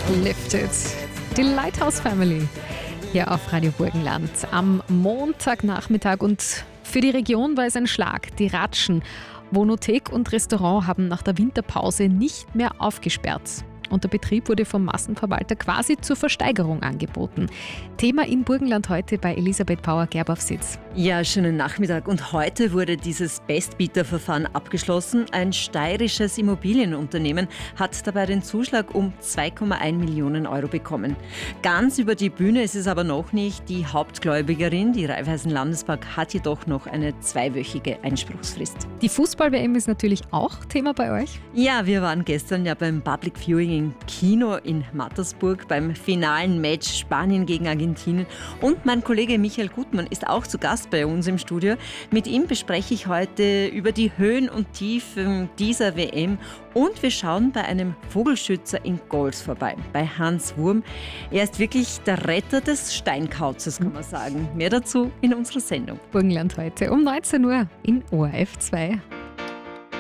Lifted. Die Lighthouse Family hier auf Radio Burgenland am Montagnachmittag. Und für die Region war es ein Schlag. Die Ratschen, Wohnothek und Restaurant haben nach der Winterpause nicht mehr aufgesperrt. Und der Betrieb wurde vom Massenverwalter quasi zur Versteigerung angeboten. Thema im Burgenland heute bei Elisabeth Bauer-Gerbauff-Sitz. Ja, schönen Nachmittag. Und heute wurde dieses Bestbieterverfahren abgeschlossen. Ein steirisches Immobilienunternehmen hat dabei den Zuschlag um 2,1 Millionen Euro bekommen. Ganz über die Bühne ist es aber noch nicht. Die Hauptgläubigerin, die Raiffeisen Landesbank, hat jedoch noch eine 2-wöchige Einspruchsfrist. Die Fußball-WM ist natürlich auch Thema bei euch. Ja, wir waren gestern ja beim Public Viewing im Kino in Mattersburg beim finalen Match Spanien gegen Argentinien. Und mein Kollege Michael Gutmann ist auch zu Gast bei uns im Studio. Mit ihm bespreche ich heute über die Höhen und Tiefen dieser WM. Und wir schauen bei einem Vogelschützer in Gols vorbei, bei Hans Wurm. Er ist wirklich der Retter des Steinkauzes, kann man sagen. Mehr dazu in unserer Sendung. Burgenland heute um 19 Uhr in ORF 2.